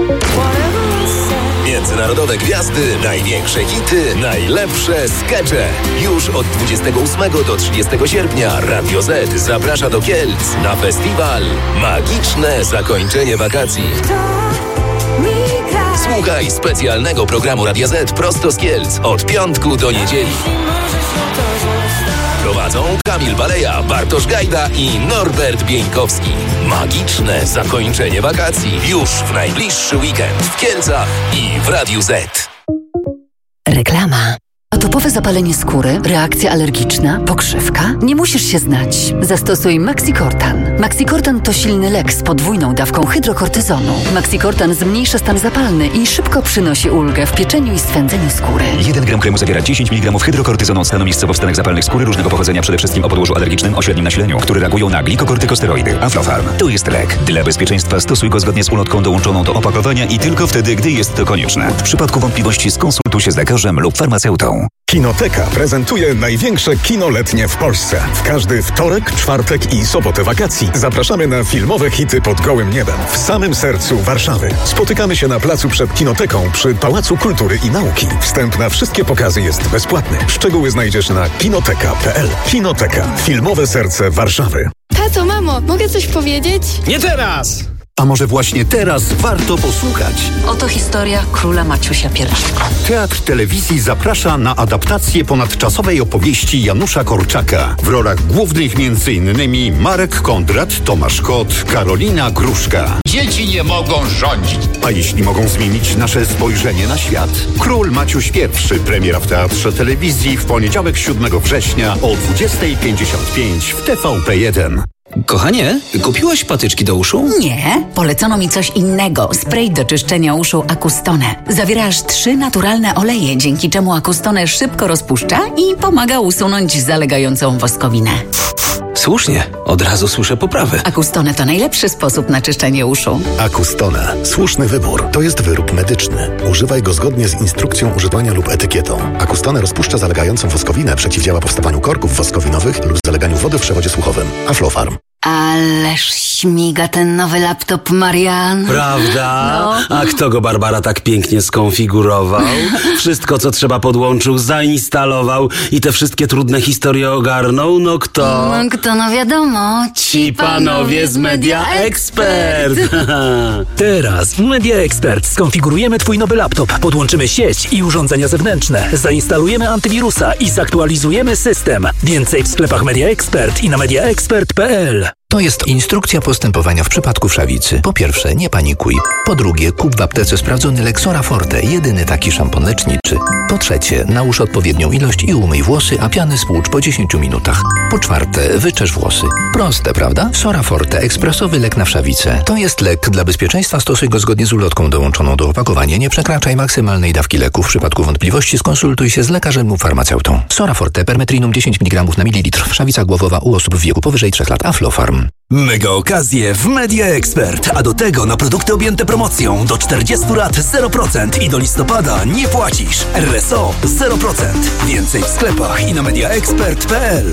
Międzynarodowe gwiazdy, największe hity, najlepsze skecze. Już od 28 do 30 sierpnia Radio Z zaprasza do Kielc na festiwal Magiczne zakończenie wakacji. Słuchaj specjalnego programu Radia Z prosto z Kielc od piątku do niedzieli. Prowadzą Kamil Baleja, Bartosz Gajda i Norbert Bieńkowski. Magiczne zakończenie wakacji już w najbliższy weekend w Kielcach i w Radiu Z. Reklama. Atopowe zapalenie skóry, reakcja alergiczna, pokrzywka? Nie musisz się znać. Zastosuj Maxicortan. Maxicortan to silny lek z podwójną dawką hydrokortyzonu. Maxicortan zmniejsza stan zapalny i szybko przynosi ulgę w pieczeniu i swędzeniu skóry. 1 gram kremu zawiera 10 mg hydrokortyzonu stanu miejscowo-wstanek zapalnych skóry różnego pochodzenia, przede wszystkim o podłożu alergicznym o średnim nasileniu, które reagują na glikokortykosteroidy. Aflofarm. To jest lek. Dla bezpieczeństwa stosuj go zgodnie z ulotką dołączoną do opakowania i tylko wtedy, gdy jest to konieczne. W przypadku wątpliwości skonsultuj się z lekarzem lub farmaceutą. Kinoteka prezentuje największe kino letnie w Polsce. W każdy wtorek, czwartek i sobotę wakacji zapraszamy na filmowe hity pod gołym niebem w samym sercu Warszawy. Spotykamy się na placu przed Kinoteką przy Pałacu Kultury i Nauki. Wstęp na wszystkie pokazy jest bezpłatny. Szczegóły znajdziesz na kinoteka.pl. Kinoteka. Filmowe serce Warszawy. Tato, mamo, mogę coś powiedzieć? Nie teraz! A może właśnie teraz warto posłuchać? Oto historia króla Maciusia I. Teatr Telewizji zaprasza na adaptację ponadczasowej opowieści Janusza Korczaka. W rolach głównych m.in. Marek Kondrat, Tomasz Kot, Karolina Gruszka. Dzieci nie mogą rządzić. A jeśli mogą zmienić nasze spojrzenie na świat? Król Maciuś I. Premiera w Teatrze Telewizji w poniedziałek 7 września o 20:55 w TVP1. Kochanie, kupiłaś patyczki do uszu? Nie, polecono mi coś innego. Spray do czyszczenia uszu Acustone. Zawiera aż 3 naturalne oleje, dzięki czemu Acustone szybko rozpuszcza i pomaga usunąć zalegającą woskowinę. Słusznie, od razu słyszę poprawę. Acustone to najlepszy sposób na czyszczenie uszu. Acustone. Słuszny wybór. To jest wyrób medyczny. Używaj go zgodnie z instrukcją używania lub etykietą. Acustone rozpuszcza zalegającą woskowinę, przeciwdziała powstawaniu korków woskowinowych lub zaleganiu wody w przewodzie słuchowym. Aflofarm. Ależ śmiga ten nowy laptop, Marian. Prawda? No. A kto go, Barbara, tak pięknie skonfigurował? Wszystko, co trzeba, podłączył, zainstalował i te wszystkie trudne historie ogarnął? No kto? No wiadomo. Ci panowie z Media Expert. Teraz w Media Expert skonfigurujemy twój nowy laptop, podłączymy sieć i urządzenia zewnętrzne, zainstalujemy antywirusa i zaktualizujemy system. Więcej w sklepach Media Expert i na mediaexpert.pl. To jest instrukcja postępowania w przypadku wszawicy. Po pierwsze, nie panikuj. Po drugie, kup w aptece sprawdzony Lexora Forte, jedyny taki szampon leczniczy. Po trzecie, nałóż odpowiednią ilość i umyj włosy, a piany spłucz po 10 minutach. Po czwarte, wyczesz włosy. Proste, prawda? Sora Forte, ekspresowy lek na wszawicę. To jest lek. Dla bezpieczeństwa stosuj go zgodnie z ulotką dołączoną do opakowania. Nie przekraczaj maksymalnej dawki leku. W przypadku wątpliwości skonsultuj się z lekarzem lub farmaceutą. Sora Forte, permetrinum 10 mg na mililitr. Wszawica głowowa u osób w wieku powyżej 3 lat. Aflofarm. Mega okazje w Media Expert, a do tego na produkty objęte promocją do 40 lat 0% i do listopada nie płacisz. RSO 0%. Więcej w sklepach i na mediaexpert.pl.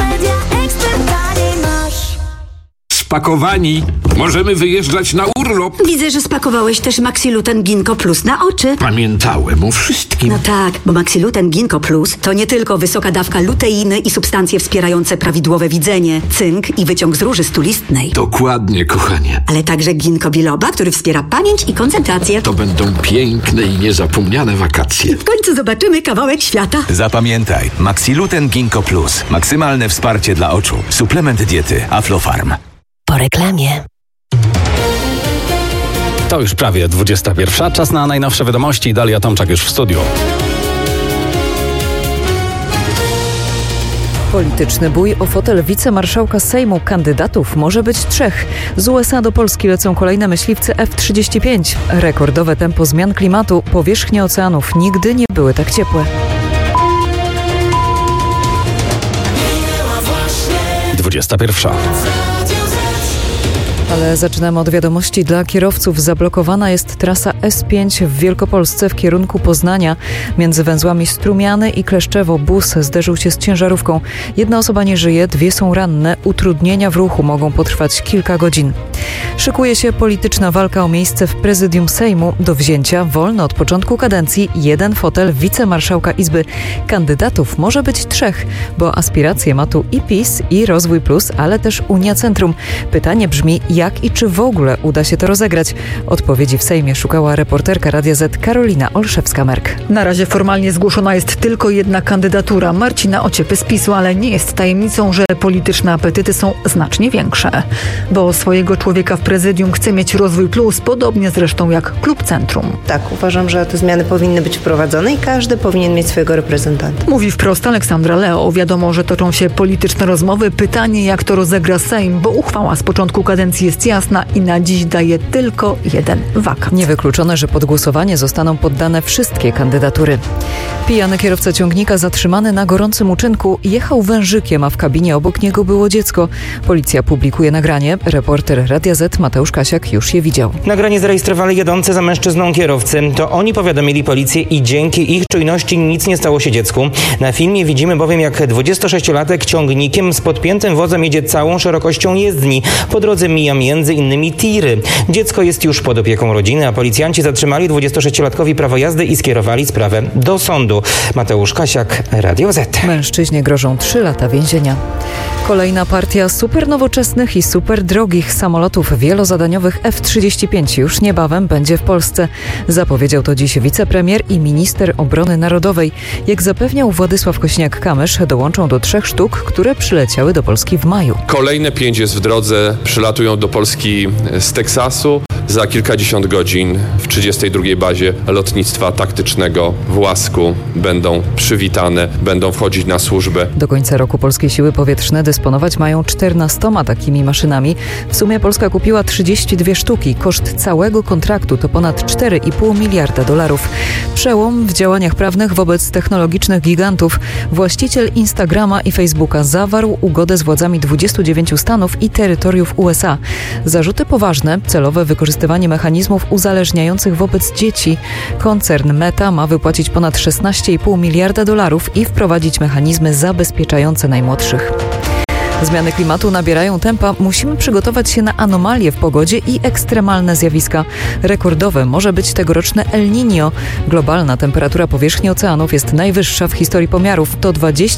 Spakowani. Możemy wyjeżdżać na urlop. Widzę, że spakowałeś też Maxiluten Ginkgo Plus na oczy. Pamiętałem o wszystkim. No tak, bo Maxiluten Ginkgo Plus to nie tylko wysoka dawka luteiny i substancje wspierające prawidłowe widzenie, cynk i wyciąg z róży stulistnej. Dokładnie, kochanie. Ale także ginkgo biloba, który wspiera pamięć i koncentrację. To będą piękne i niezapomniane wakacje. I w końcu zobaczymy kawałek świata. Zapamiętaj, Maxiluten Ginkgo Plus. Maksymalne wsparcie dla oczu. Suplement diety Aflofarm. Po reklamie. To już prawie 21. Czas na najnowsze wiadomości. Dalia Tomczak już w studiu. Polityczny bój o fotel wicemarszałka Sejmu. Kandydatów może być 3. Z USA do Polski lecą kolejne myśliwce F-35. Rekordowe tempo zmian klimatu. Powierzchnie oceanów nigdy nie były tak ciepłe. 21. Ale zaczynamy od wiadomości dla kierowców. Zablokowana jest trasa S5 w Wielkopolsce w kierunku Poznania. Między węzłami Strumiany i Kleszczewo bus zderzył się z ciężarówką. Jedna osoba nie żyje, 2 są ranne. Utrudnienia w ruchu mogą potrwać kilka godzin. Szykuje się polityczna walka o miejsce w prezydium Sejmu. Do wzięcia wolno od początku kadencji 1 fotel wicemarszałka Izby. Kandydatów może być 3, bo aspiracje ma tu i PiS, i Rozwój Plus, ale też Unia Centrum. Pytanie brzmi, jak i czy w ogóle uda się to rozegrać? Odpowiedzi w Sejmie szukała reporterka Radia Z Karolina Olszewska-Merk. Na razie formalnie zgłoszona jest tylko jedna kandydatura, Marcina Ociepy z PiS-u, ale nie jest tajemnicą, że polityczne apetyty są znacznie większe. Bo swojego człowieka w prezydium chce mieć Rozwój Plus, podobnie zresztą jak Klub Centrum. Tak, uważam, że te zmiany powinny być wprowadzone i każdy powinien mieć swojego reprezentanta. Mówi wprost Aleksandra Leo. Wiadomo, że toczą się polityczne rozmowy. Pytanie, jak to rozegra Sejm, bo uchwała z początku kadencji jest jasna i na dziś daje tylko 1 wakat. Niewykluczone, że pod głosowanie zostaną poddane wszystkie kandydatury. Pijany kierowca ciągnika zatrzymany na gorącym uczynku jechał wężykiem, a w kabinie obok niego było dziecko. Policja publikuje nagranie. Reporter Radia Z Mateusz Kasiak już je widział. Nagranie zarejestrowali jadący za mężczyzną kierowcy. To oni powiadomili policję i dzięki ich czujności nic nie stało się dziecku. Na filmie widzimy bowiem, jak 26-latek ciągnikiem z podpiętym wozem jedzie całą szerokością jezdni. Po drodze mija między innymi tiry. Dziecko jest już pod opieką rodziny, a policjanci zatrzymali 26-latkowi prawo jazdy i skierowali sprawę do sądu. Mateusz Kasiak, Radio Z. Mężczyźnie grożą 3 lata więzienia. Kolejna partia supernowoczesnych i superdrogich samolotów wielozadaniowych F-35 już niebawem będzie w Polsce. Zapowiedział to dziś wicepremier i minister obrony narodowej. Jak zapewniał Władysław Kośniak-Kamysz, dołączą do 3 sztuk, które przyleciały do Polski w maju. Kolejne 5 jest w drodze, przylatują do Polski z Teksasu. Za kilkadziesiąt godzin w 32. bazie lotnictwa taktycznego w Łasku będą przywitane, będą wchodzić na służbę. Do końca roku polskie siły powietrzne dysponować mają 14 takimi maszynami. W sumie Polska kupiła 32 sztuki. Koszt całego kontraktu to ponad $4,5 miliarda. Przełom w działaniach prawnych wobec technologicznych gigantów. Właściciel Instagrama i Facebooka zawarł ugodę z władzami 29 stanów i terytoriów USA. Zarzuty poważne, celowe wykorzystywanie mechanizmów uzależniających wobec dzieci. Koncern Meta ma wypłacić ponad $16,5 miliarda i wprowadzić mechanizmy zabezpieczające najmłodszych. Zmiany klimatu nabierają tempa. Musimy przygotować się na anomalie w pogodzie i ekstremalne zjawiska. Rekordowe może być tegoroczne El Niño. Globalna temperatura powierzchni oceanów jest najwyższa w historii pomiarów. To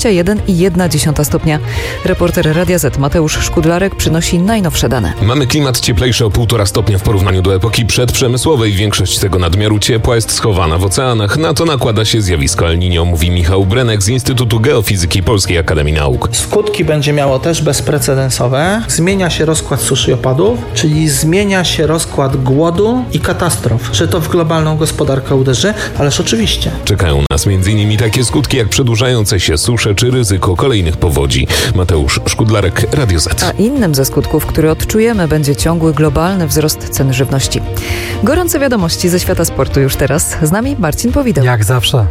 21,1 stopnia. Reporter Radia Z Mateusz Szkudlarek przynosi najnowsze dane. Mamy klimat cieplejszy o 1,5 stopnia w porównaniu do epoki przedprzemysłowej. Większość tego nadmiaru ciepła jest schowana w oceanach. Na to nakłada się zjawisko El Niño, mówi Michał Brenek z Instytutu Geofizyki Polskiej Akademii Nauk. Skutki będzie miało też bezprecedensowe. Zmienia się rozkład suszy i opadów, czyli zmienia się rozkład głodu i katastrof. Czy to w globalną gospodarkę uderzy? Ależ oczywiście. Czekają nas m.in. takie skutki jak przedłużające się susze czy ryzyko kolejnych powodzi. Mateusz Szkudlarek, Radio Z. A innym ze skutków, który odczujemy, będzie ciągły globalny wzrost cen żywności. Gorące wiadomości ze świata sportu już teraz. Z nami Marcin Powideł. Jak zawsze.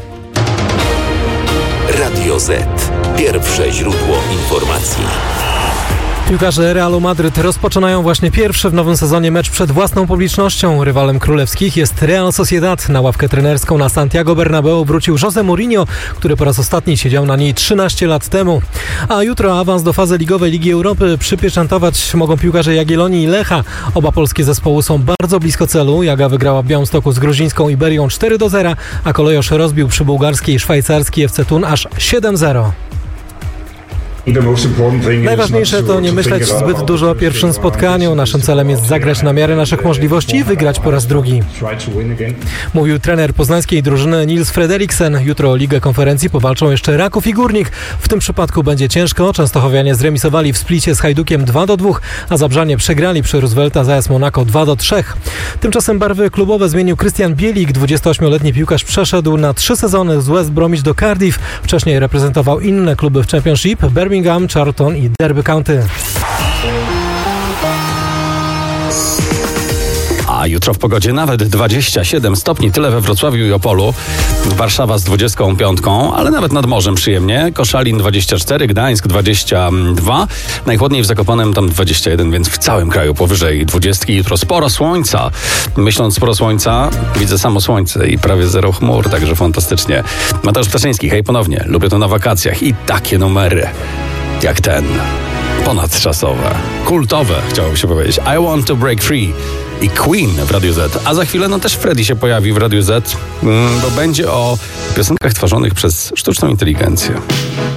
Radio Z. Pierwsze źródło informacji. Piłkarze Realu Madryt rozpoczynają właśnie pierwszy w nowym sezonie mecz przed własną publicznością. Rywalem królewskich jest Real Sociedad. Na ławkę trenerską na Santiago Bernabeu wrócił José Mourinho, który po raz ostatni siedział na niej 13 lat temu. A jutro awans do fazy ligowej Ligi Europy przypieczętować mogą piłkarze Jagiellonii i Lecha. Oba polskie zespoły są bardzo blisko celu. Jaga wygrała w Białymstoku z gruzińską Iberią 4-0, a Kolejosz rozbił przy bułgarskiej i szwajcarskiej FC Thun aż 7-0. Najważniejsze to nie myśleć zbyt dużo o pierwszym spotkaniu. Naszym celem jest zagrać na miarę naszych możliwości i wygrać po raz drugi. Mówił trener poznańskiej drużyny Nils Frederiksen. Jutro o Ligę Konferencji powalczą jeszcze Raków i Górnik. W tym przypadku będzie ciężko. Częstochowianie zremisowali w Splicie z Hajdukiem 2-2, a Zabrzanie przegrali przy Roosevelta z AS Monaco 2-3. Tymczasem barwy klubowe zmienił Krystian Bielik. 28-letni piłkarz przeszedł na 3 sezony z West Bromwich do Cardiff. Wcześniej reprezentował inne kluby w Championship, Birmingham, Charlton i Derby County. A jutro w pogodzie nawet 27 stopni, tyle we Wrocławiu i Opolu. Warszawa z 25, ale nawet nad morzem przyjemnie. Koszalin 24, Gdańsk 22, najchłodniej w Zakopanem tam 21, więc w całym kraju powyżej 20. Jutro sporo słońca. Myśląc sporo słońca, widzę samo słońce i prawie zero chmur, także fantastycznie. Mateusz Ptaszyński, hej ponownie. Lubię to na wakacjach i takie numery jak ten. Ponadczasowe, kultowe, chciałoby się powiedzieć. I Want to Break Free i Queen w Radiu Z. A za chwilę też Freddy się pojawi w Radiu Z, bo będzie o piosenkach tworzonych przez sztuczną inteligencję.